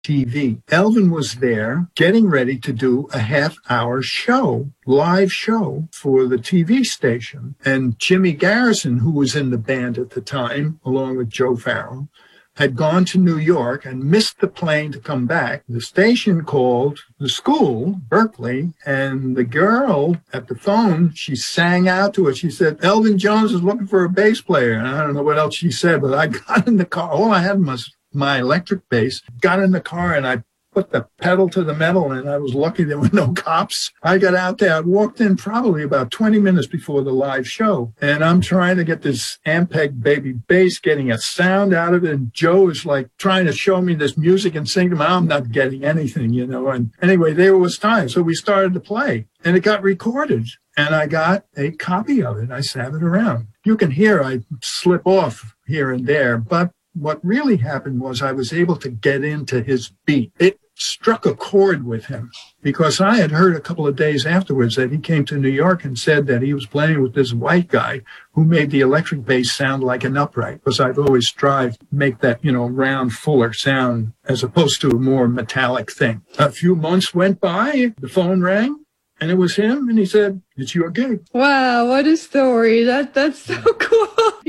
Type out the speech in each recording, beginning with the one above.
TV. Elvin was there getting ready to do a half-hour show, live show for the TV station. And Jimmy Garrison, who was in the band at the time, along with Joe Farrell, had gone to New York and missed the plane to come back. The station called the school, Berkeley, and the girl at the phone, she sang out to us. She said, Elvin Jones is looking for a bass player. And I don't know what else she said, but I got in the car. All I had was my electric bass, got in the car, and I put the pedal to the metal, and I was lucky there were no cops. I got out there. I walked in probably about 20 minutes before the live show, and I'm trying to get this Ampeg baby bass, getting a sound out of it, and Joe is like trying to show me this music and sing to me. I'm not getting anything, And anyway, there was time, so we started to play, and it got recorded, and I got a copy of it. I sat it around. You can hear I slip off here and there, but what really happened was I was able to get into his beat. It struck a chord with him because I had heard a couple of days afterwards that he came to New York and said that he was playing with this white guy who made the electric bass sound like an upright, because I've always strived to make that, round, fuller sound as opposed to a more metallic thing. A few months went by, the phone rang, and it was him, and he said, "It's your gig." Wow, what a story. That's so cool.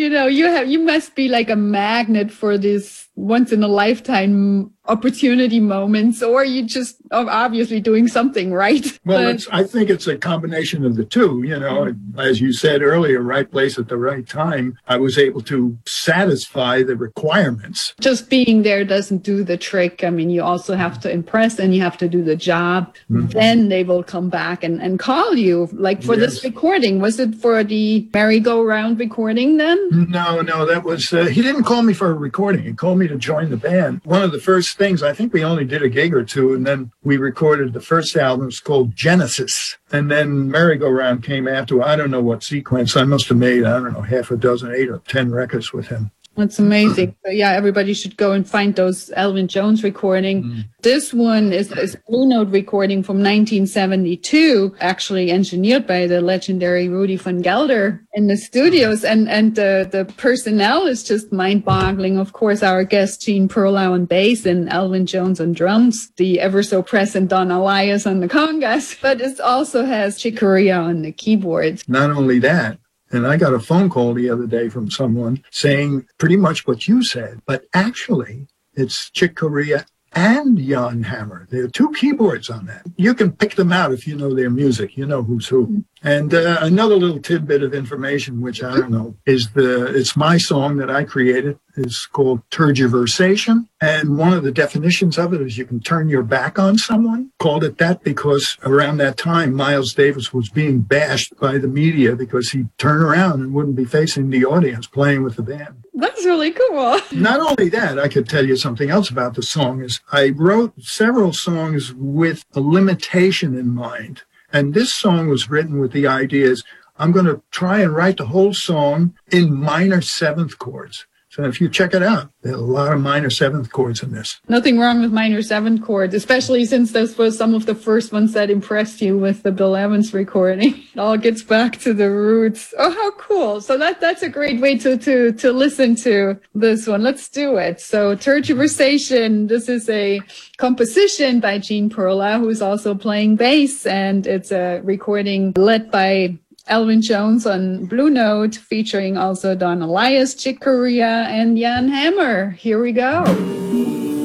You must be like a magnet for these once in a lifetime opportunity moments, or you just are obviously doing something right. Well, I think it's a combination of the two. As you said earlier, right place at the right time. I was able to satisfy the requirements. Just being there doesn't do the trick. I mean, you also have to impress and you have to do the job. Mm-hmm. Then they will come back and call you. Like for this recording, was it for the merry-go-round recording then? No, that was, he didn't call me for a recording. He called me to join the band. One of the first things, I think we only did a gig or two, and then we recorded the first album. It's called Genesis. And then Merry-Go-Round came after. I don't know what sequence. I must have made, half a dozen, 8 or 10 records with him. That's amazing. So yeah, everybody should go and find those Elvin Jones recording. Mm. This one is Blue Note recording from 1972, actually engineered by the legendary Rudy Van Gelder in the studios. And the personnel is just mind-boggling. Of course, our guest Gene Perlow on bass and Elvin Jones on drums, the ever-so-present Don Alias on the congas, but it also has Chick Corea on the keyboards. Not only that, and I got a phone call the other day from someone saying pretty much what you said, but actually it's Chick Corea and Jan Hammer. There are 2 keyboards on that. You can pick them out if you know their music. You know who's who. And another little tidbit of information, which I don't know, is it's my song that I created. It's called tergiversation. And one of the definitions of it is you can turn your back on someone. Called it that because around that time, Miles Davis was being bashed by the media because he'd turn around and wouldn't be facing the audience playing with the band. That's really cool. Not only that, I could tell you something else about the song is I wrote several songs with a limitation in mind. And this song was written with the idea is I'm going to try and write the whole song in minor 7th chords. So if you check it out, there are a lot of minor 7th chords in this. Nothing wrong with minor 7th chords, especially since this was some of the first ones that impressed you with the Bill Evans recording. It all gets back to the roots. Oh, how cool. So that's a great way to listen to this one. Let's do it. So Tergiversation, this is a composition by Gene Perlow, who's also playing bass, and it's a recording led by Elvin Jones on Blue Note, featuring also Don Alias, Chick Corea, and Jan Hammer. Here we go.